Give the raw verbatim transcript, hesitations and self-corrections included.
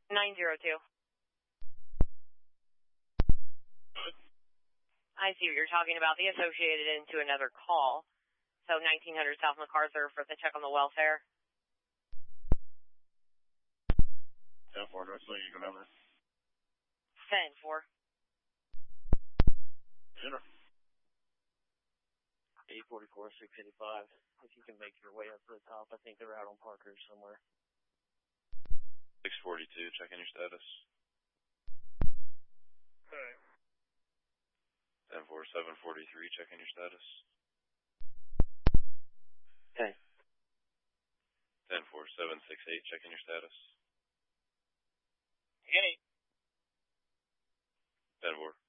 nine zero two. I see what you're talking about. They associated into another call. So nineteen hundred South MacArthur for the check on the welfare. ten four, what's the Eagle number? ten four. Dinner. eight forty-four, six eighty-five. If you can make your way up to the top, I think they're out on Parker somewhere. six forty-two, checking your status. Alright. ten four, seven forty-three, checking your status. Okay. ten four, seven sixty-eight, checking your status. Annie. ten four.